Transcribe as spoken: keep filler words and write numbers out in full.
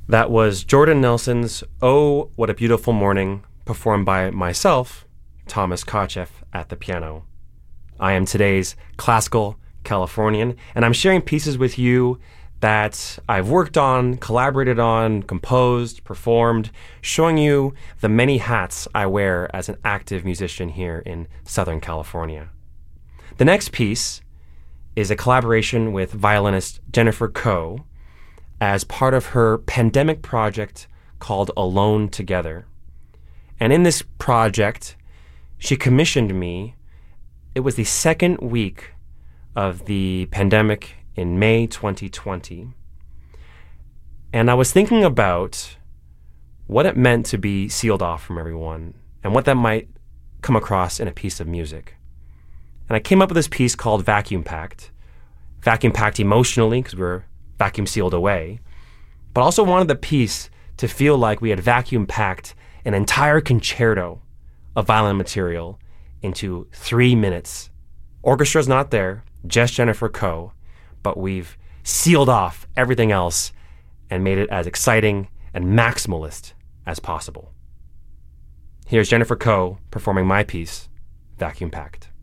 That was Jordan Nelson's Oh, What a Beautiful Morning, performed by myself, Thomas Kotcheff, at the piano. I am today's classical Californian, and I'm sharing pieces with you that I've worked on, collaborated on, composed, performed, showing you the many hats I wear as an active musician here in Southern California. The next piece is a collaboration with violinist Jennifer Koh as part of her pandemic project called Alone Together. And in this project, she commissioned me. It was the second week of the pandemic in May twenty twenty. And I was thinking about what it meant to be sealed off from everyone and what that might come across in a piece of music. And I came up with this piece called Vacuum Packed. Vacuum packed emotionally because we were vacuum sealed away, but also wanted the piece to feel like we had vacuum packed an entire concerto of violin material into three minutes. Orchestra's not there, just Jennifer Koh, but we've sealed off everything else and made it as exciting and maximalist as possible. Here's Jennifer Koh performing my piece, Vacuum Packed.